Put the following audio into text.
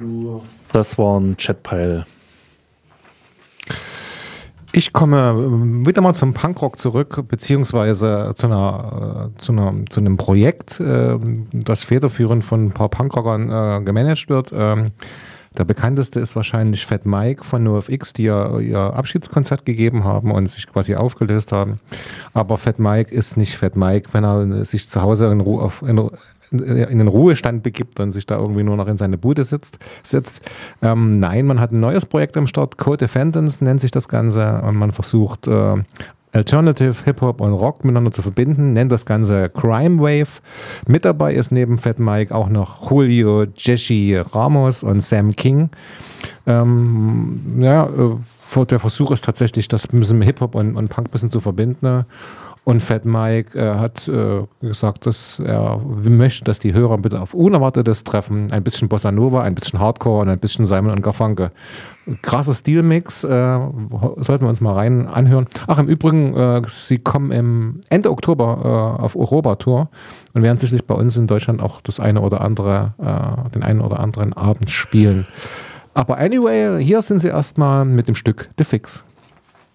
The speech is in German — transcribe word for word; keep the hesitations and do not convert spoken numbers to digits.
Blue. Das war ein Jetpile. Ich komme wieder mal zum Punkrock zurück, beziehungsweise zu, einer, zu, einer, zu einem Projekt, das federführend von ein paar Punkrockern gemanagt wird. Der bekannteste ist wahrscheinlich Fat Mike von NoFX, die ja ihr Abschiedskonzert gegeben haben und sich quasi aufgelöst haben. Aber Fat Mike ist nicht Fat Mike, wenn er sich zu Hause in, Ruhe auf, in, in den Ruhestand begibt und sich da irgendwie nur noch in seine Bude sitzt. sitzt. Ähm, nein, man hat ein neues Projekt am Start, Code Defendants nennt sich das Ganze, und man versucht äh, Alternative, Hip-Hop und Rock miteinander zu verbinden, nennt das Ganze Crime Wave. Mit dabei ist neben Fat Mike auch noch Julio, Jesse Ramos und Sam King. Ähm, ja, äh, der Versuch ist tatsächlich, das mit dem Hip-Hop und, und Punk ein bisschen zu verbinden. Und Fat Mike äh, hat äh, gesagt, dass er möchte, dass die Hörer bitte auf Unerwartetes treffen. Ein bisschen Bossa Nova, ein bisschen Hardcore und ein bisschen Simon und Garfunkel. Krasser Stilmix, äh, sollten wir uns mal rein anhören. Ach, im Übrigen, äh, sie kommen im Ende Oktober äh, auf Europa-Tour und werden sicherlich bei uns in Deutschland auch das eine oder andere, äh, den einen oder anderen Abend spielen. Aber anyway, hier sind sie erstmal mit dem Stück The Fix.